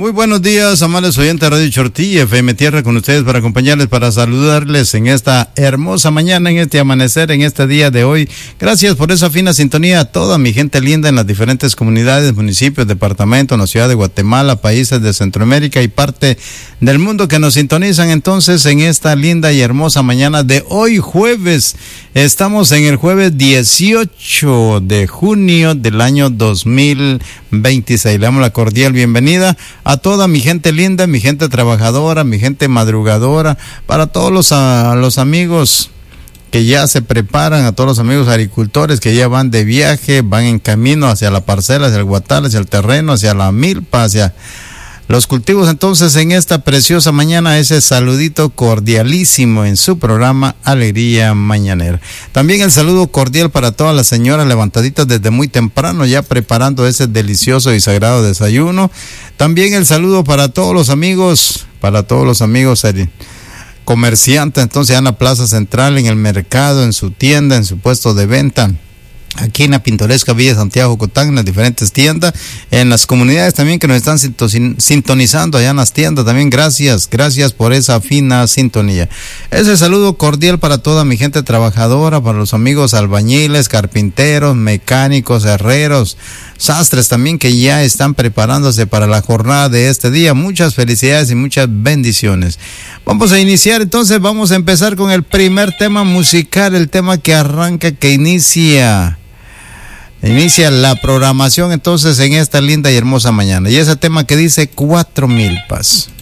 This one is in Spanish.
Muy buenos días, amables oyentes de Radio Chortí, FM Tierra, con ustedes para acompañarles, para saludarles en esta hermosa mañana, en este amanecer, en este día de hoy. Gracias por esa fina sintonía a toda mi gente linda en las diferentes comunidades, municipios, departamentos, en la ciudad de Guatemala, países de Centroamérica y parte del mundo que nos sintonizan entonces en esta linda y hermosa mañana de hoy, jueves. Estamos en el jueves 18 de junio del año 2026. Le damos la cordial bienvenida a toda mi gente linda, mi gente trabajadora, mi gente madrugadora, para todos los amigos que ya se preparan, a todos los amigos agricultores que ya van de viaje, van en camino hacia la parcela, hacia el guatal, hacia el terreno, hacia la milpa, hacia los cultivos. Entonces, en esta preciosa mañana, ese saludito cordialísimo en su programa Alegría Mañanera. También el saludo cordial para todas las señoras levantaditas desde muy temprano, ya preparando ese delicioso y sagrado desayuno. También el saludo para todos los amigos comerciantes, entonces, en la plaza central, en el mercado, en su tienda, en su puesto de venta. Aquí en la pintoresca Villa Santiago Cotán, en las diferentes tiendas, en las comunidades también que nos están sintonizando allá en las tiendas, también gracias por esa fina sintonía. Ese saludo cordial para toda mi gente trabajadora, para los amigos albañiles, carpinteros, mecánicos, herreros, sastres también que ya están preparándose para la jornada de este día. Muchas felicidades y muchas bendiciones. Vamos a iniciar entonces, vamos a empezar con el primer tema musical, el tema que arranca, que inicia la programación entonces en esta linda y hermosa mañana. Y ese tema que dice 4 milpas.